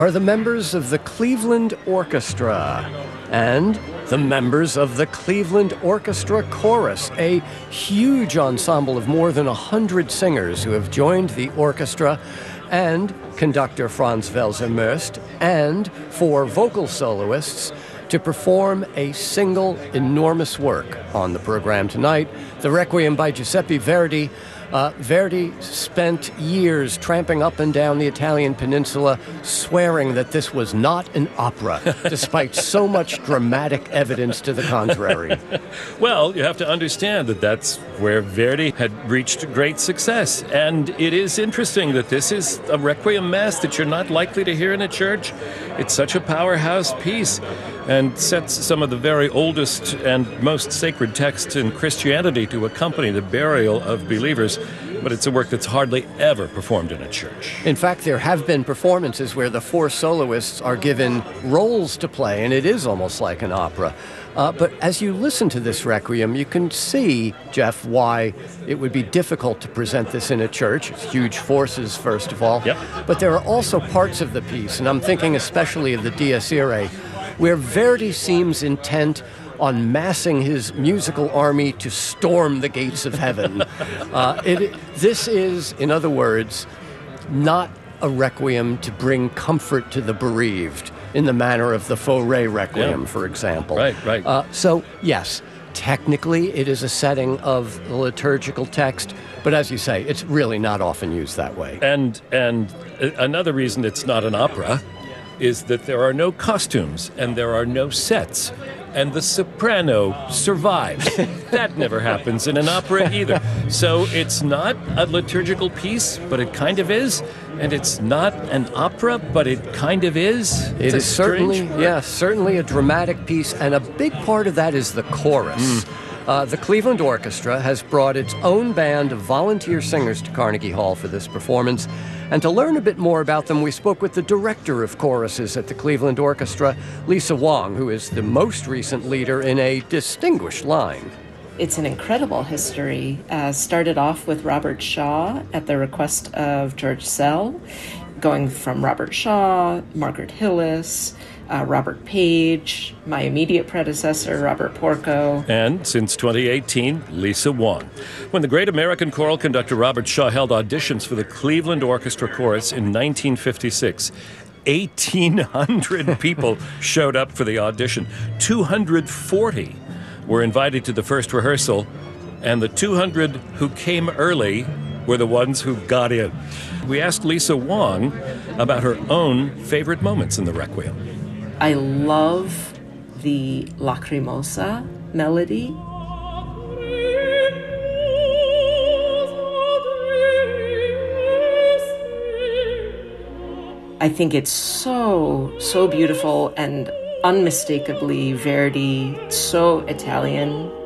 are the members of the Cleveland Orchestra and the members of the Cleveland Orchestra Chorus, a huge ensemble of more than 100 singers who have joined the orchestra, and conductor Franz Welser-Möst, and 4 vocal soloists to perform a single enormous work on the program tonight, the Requiem by Giuseppe Verdi. Verdi spent years tramping up and down the Italian peninsula swearing that this was not an opera, despite so much dramatic evidence to the contrary. Well, you have to understand that that's where Verdi had reached great success. And it is interesting that this is a Requiem Mass that you're not likely to hear in a church. It's such a powerhouse piece and sets some of the very oldest and most sacred texts in Christianity to accompany the burial of believers. But it's a work that's hardly ever performed in a church. In fact, there have been performances where the 4 soloists are given roles to play, and it is almost like an opera. But as you listen to this Requiem, you can see, Jeff, why it would be difficult to present this in a church. It's huge forces, first of all. Yep. But there are also parts of the piece, and I'm thinking especially of the Dies Irae, where Verdi seems intent on massing his musical army to storm the gates of heaven. This is, in other words, not a requiem to bring comfort to the bereaved in the manner of the Fauré Requiem, for example. Right. So, yes, technically it is a setting of the liturgical text, but as you say, it's really not often used that way. And another reason it's not an opera is that there are no costumes and there are no sets. And the soprano survives. That never happens in an opera either. So it's not a liturgical piece, but it kind of is. And it's not an opera, but it kind of is. It is certainly a dramatic piece, and a big part of that is the chorus. The Cleveland Orchestra has brought its own band of volunteer singers to Carnegie Hall for this performance. And to learn a bit more about them, we spoke with the director of choruses at the Cleveland Orchestra, Lisa Wong, who is the most recent leader in a distinguished line. It's an incredible history. Started off with Robert Shaw at the request of George Szell, going from Robert Shaw, Margaret Hillis, Robert Page, my immediate predecessor, Robert Porco. And since 2018, Lisa Wong. When the great American choral conductor Robert Shaw held auditions for the Cleveland Orchestra Chorus in 1956, 1,800 people showed up for the audition. 240 were invited to the first rehearsal, and the 200 who came early were the ones who got in. We asked Lisa Wong about her own favorite moments in the Requiem. I love the Lacrimosa melody. I think it's so beautiful and unmistakably Verdi, so Italian.